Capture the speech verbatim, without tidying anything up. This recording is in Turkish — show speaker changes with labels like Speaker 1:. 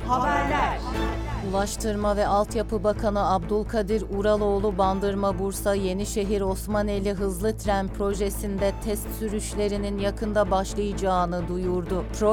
Speaker 1: Haberler.
Speaker 2: Ulaştırma ve Altyapı Bakanı Abdülkadir Uraloğlu, Bandırma-Bursa Yenişehir Osmaneli Hızlı Tren Projesi'nde test sürüşlerinin yakında başlayacağını duyurdu.